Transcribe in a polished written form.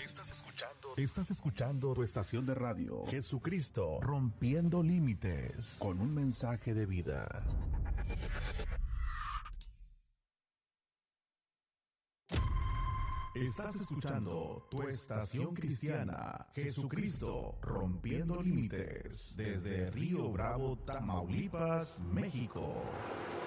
Estás escuchando tu estación de radio, Jesucristo Rompiendo Límites, con un mensaje de vida. Estás escuchando tu estación cristiana, Jesucristo Rompiendo Límites, desde Río Bravo, Tamaulipas, México.